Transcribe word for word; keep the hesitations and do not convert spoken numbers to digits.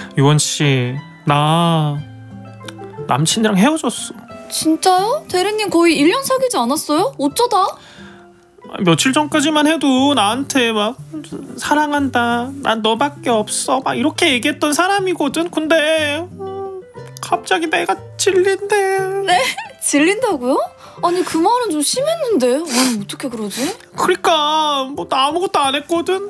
유원 씨, 나 남친이랑 헤어졌어. 진짜요? 대리님 거의 일 년 사귀지 않았어요? 어쩌다? 며칠 전까지만 해도 나한테 막 사랑한다, 난 너밖에 없어, 막 이렇게 얘기했던 사람이거든. 근데 음, 갑자기 내가 질린대. 질린다고요? 아니 그 말은 좀 심했는데. 아니 어떻게 그러지? 그러니까 뭐 나 아무것도 안 했거든.